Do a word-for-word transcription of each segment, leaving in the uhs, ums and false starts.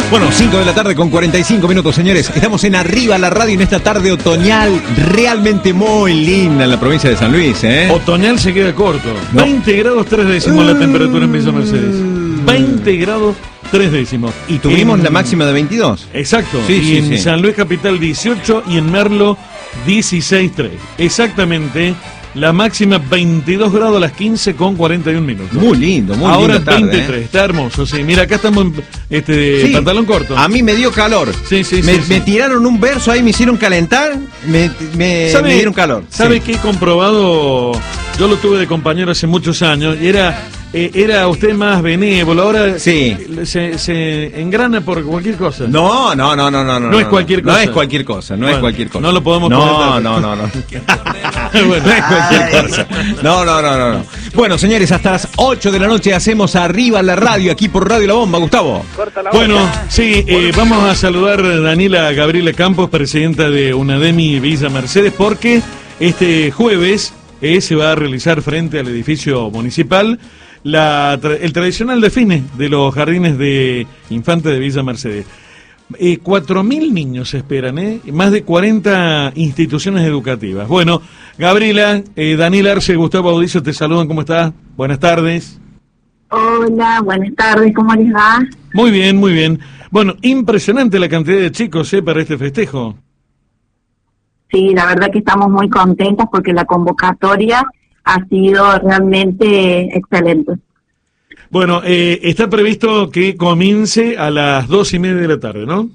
Bueno, cinco de la tarde con cuarenta y cinco minutos, señores. Estamos en Arriba la Radio en esta tarde otoñal realmente muy linda en la provincia de San Luis, ¿eh? Otoñal se queda corto. No. veinte grados tres décimos la temperatura en Villa Mercedes. veinte grados tres décimos. Y tuvimos en... la máxima de veintidós. Exacto. Sí, y sí, en sí. San Luis Capital dieciocho y en Merlo dieciséis tres. Exactamente. La máxima veintidós grados a las quince con cuarenta y un minutos. Muy lindo, muy Ahora linda tarde, veintitrés, ¿eh? está hermoso, sí. Mira, acá estamos en este, Sí. pantalón corto. A mí me dio calor. Sí, sí, me, sí, sí. me tiraron un verso ahí, me hicieron calentar, me, me, me dieron calor. ¿Sabe Sí. qué he comprobado? Yo lo tuve de compañero hace muchos años y era, eh, era usted más benévolo. Ahora Sí. se, se engrana por cualquier cosa. No, no, no, no, no. No es cualquier cosa. No es cualquier cosa, no Bueno, es cualquier cosa. no lo podemos No, comentar. no, no, no. Bueno. No es cualquier cosa. No, no, no, no, no. Bueno, señores, hasta las ocho de la noche hacemos Arriba la Radio, aquí por Radio La Bomba, Gustavo. Bueno, sí, eh, vamos a saludar a Daniela Gabriela Campos, presidenta de UNADEMI Villa Mercedes, porque este jueves eh, se va a realizar frente al edificio municipal la, tra- el tradicional desfile de los jardines de infantes de Villa Mercedes. Eh, cuatro mil niños se esperan, ¿eh? Más de cuarenta instituciones educativas. Bueno, Gabriela, eh, Daniel Arce, Gustavo Audicio te saludan, ¿cómo estás? Buenas tardes. Hola, buenas tardes, ¿cómo les va? Muy bien, muy bien. Bueno, impresionante la cantidad de chicos, ¿eh? Para este festejo. Sí, la verdad que estamos muy contentas porque la convocatoria ha sido realmente excelente. Bueno, eh, está previsto que comience a las dos y media de la tarde, ¿no?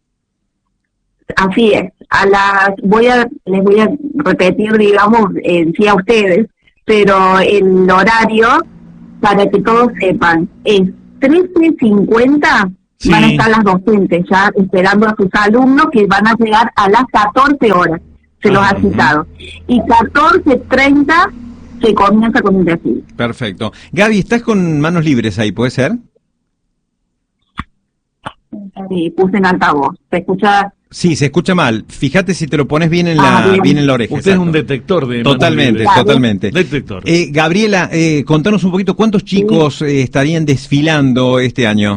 Así es, a las, voy a, les voy a repetir, digamos, eh, sí a ustedes, pero el horario, para que todos sepan, es trece cincuenta. Sí. Van a estar las docentes ya esperando a sus alumnos que van a llegar a las catorce horas, se los Ah, ha citado. Y catorce treinta se comienza con un desfile. Perfecto. Gaby, estás con manos libres ahí, ¿puede ser? Sí, puse en altavoz. ¿Se escucha? Sí, se escucha mal. Fíjate si te lo pones bien en Ah, la, bien. bien en la oreja. Usted exacto. es un detector de... manos Totalmente, libres. Claro. totalmente. Detector. Eh, Gabriela, eh, contanos un poquito cuántos chicos eh, estarían desfilando este año.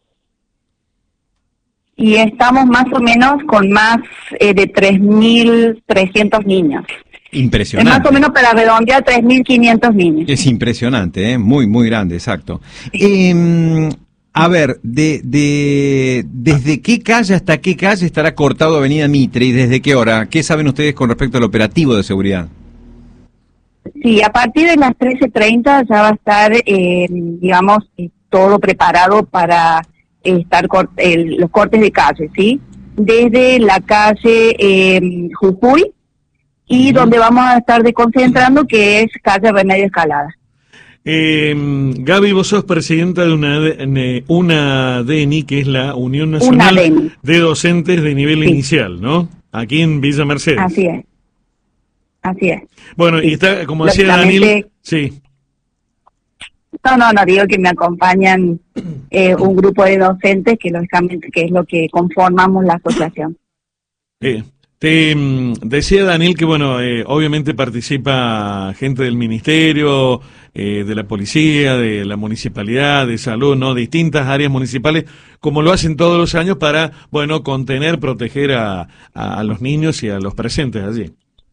Y estamos más o menos con más eh, de tres mil trescientos niños. Es Impresionante. más o menos para redondear tres mil quinientos niños. Es impresionante, ¿eh? Muy, muy grande, exacto. Eh, a ver, de, de, ¿desde qué calle hasta qué calle estará cortado Avenida Mitre y desde qué hora? ¿Qué saben ustedes con respecto al operativo de seguridad? Sí, a partir de las trece treinta ya va a estar, eh, digamos, eh, todo preparado para eh, estar cort el, los cortes de calle, ¿sí? Desde la calle eh, Jujuy y Ujú. donde vamos a estar desconcentrando, que es calle Remedio Escalada. Eh, Gaby, vos sos presidenta de una, de, una D N I, que es la Unión Nacional UNADEMI. de Docentes de Nivel Sí. Inicial, ¿no? Aquí en Villa Mercedes. Así es. Así es. Bueno, y está, como decía Lógicamente- Daniel, sí. No, no, no digo que me acompañan eh, un grupo de docentes que lógicamente que es lo que conformamos la asociación. Eh, te mm, decía Daniel que, bueno, eh, obviamente participa gente del ministerio, eh, de la policía, de la municipalidad, de salud, ¿no? Distintas áreas municipales, como lo hacen todos los años para, bueno, contener, proteger a, a, a los niños y a los presentes allí.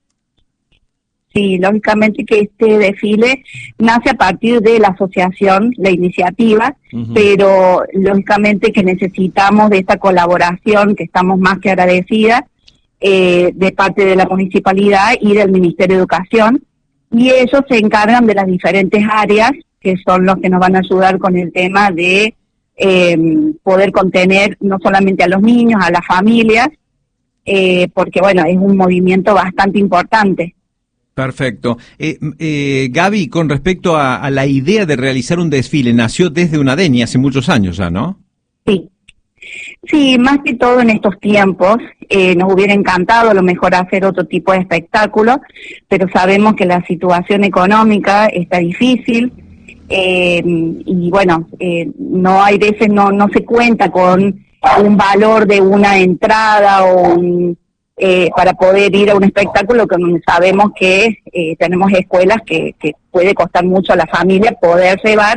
Sí, lógicamente que este desfile nace a partir de la asociación, la iniciativa, Ujú. pero lógicamente que necesitamos de esta colaboración, que estamos más que agradecidas, eh, de parte de la municipalidad y del Ministerio de Educación, y ellos se encargan de las diferentes áreas, que son los que nos van a ayudar con el tema de eh, poder contener no solamente a los niños, a las familias, eh, porque bueno, es un movimiento bastante importante. Perfecto. Eh, eh, Gaby, con respecto a, a la idea de realizar un desfile, nació desde una D N I hace muchos años ya, ¿no? Sí, sí, más que todo en estos tiempos, eh, nos hubiera encantado a lo mejor hacer otro tipo de espectáculo, pero sabemos que la situación económica está difícil, eh, y bueno, eh, no hay veces, no, no se cuenta con un valor de una entrada o un, eh, para poder ir a un espectáculo, que sabemos que eh, tenemos escuelas que, que puede costar mucho a la familia poder llevar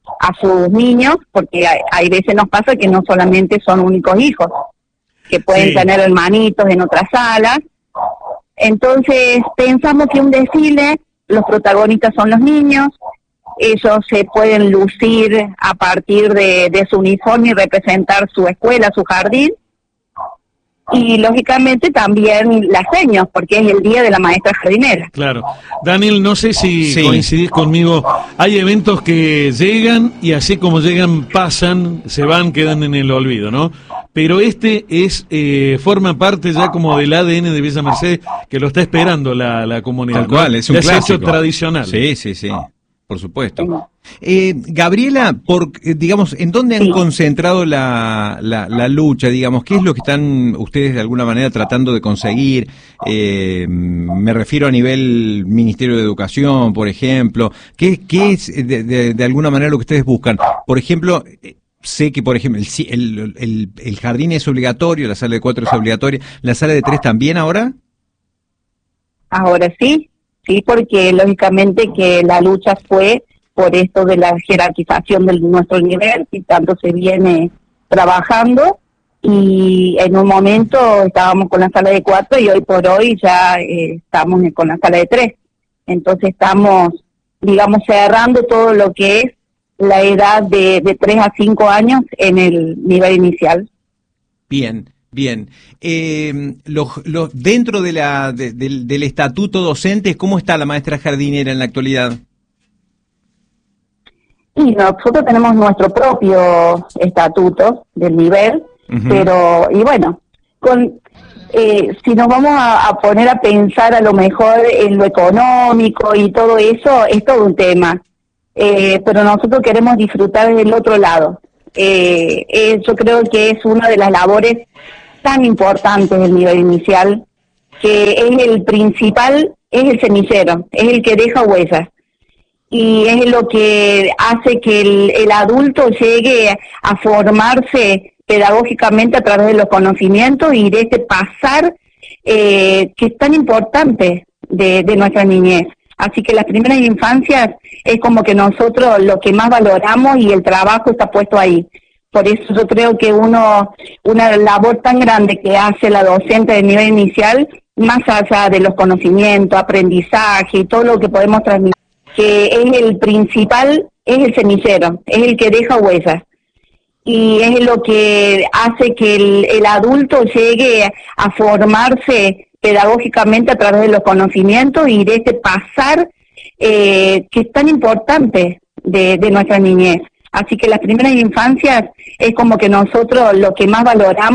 a sus niños, porque hay, hay veces nos pasa que no solamente son únicos hijos, que pueden Sí. tener hermanitos en otras salas. Entonces pensamos que un desfile, los protagonistas son los niños, ellos se pueden lucir a partir de, de su uniforme y representar su escuela, su jardín, y lógicamente también las señas, porque es el día de la maestra jardinera. Claro. Daniel, no sé si Sí. coincidís conmigo. Hay eventos que llegan y así como llegan, pasan, se van, quedan en el olvido, ¿no? Pero este es eh, forma parte ya como del A D N de Villa Mercedes, que lo está esperando la, la comunidad. Tal cual, ¿no? es un Ya se ha clásico. hecho tradicional. Sí, sí, sí, por supuesto. Eh, Gabriela, por, eh, digamos, ¿en dónde han Sí. concentrado la, la, la lucha? Digamos, ¿qué es lo que están ustedes de alguna manera tratando de conseguir? Eh, me refiero a nivel Ministerio de Educación, por ejemplo. ¿Qué, qué es de, de, de alguna manera lo que ustedes buscan? Por ejemplo, eh, sé que, por ejemplo, el, el, el, el jardín es obligatorio, la sala de cuatro es obligatoria, ¿la sala de tres también ahora? Ahora sí, sí, porque lógicamente que la lucha fue por esto de la jerarquización de nuestro nivel, que tanto se viene trabajando, y en un momento estábamos con la sala de cuatro y hoy por hoy ya eh, estamos con la sala de tres. Entonces estamos, digamos, cerrando todo lo que es la edad de, de tres a cinco años en el nivel inicial. Bien, bien. Eh, los, los, dentro de la, de, del, del estatuto docente, ¿cómo está la maestra jardinera en la actualidad? Y nosotros tenemos nuestro propio estatuto del nivel, Uh-huh. pero, y bueno, con eh, si nos vamos a, a poner a pensar a lo mejor en lo económico y todo eso, es todo un tema. Eh, pero nosotros queremos disfrutar del otro lado. Eh, eh, yo creo que es una de las labores tan importantes del nivel inicial, que es el principal, es el semillero, es el que deja huellas. Y es lo que hace que el, el adulto llegue a formarse pedagógicamente a través de los conocimientos y de este pasar eh, que es tan importante de, de nuestra niñez. Así que las primeras infancias es como que nosotros lo que más valoramos y el trabajo está puesto ahí. Por eso yo creo que uno una labor tan grande que hace la docente de nivel inicial, más allá de los conocimientos, aprendizaje y todo lo que podemos transmitir, que es el principal, es el semillero, es el que deja huellas. Y es lo que hace que el, el adulto llegue a formarse pedagógicamente a través de los conocimientos y de este pasar eh, que es tan importante de, de nuestra niñez. Así que las primeras infancias es como que nosotros lo que más valoramos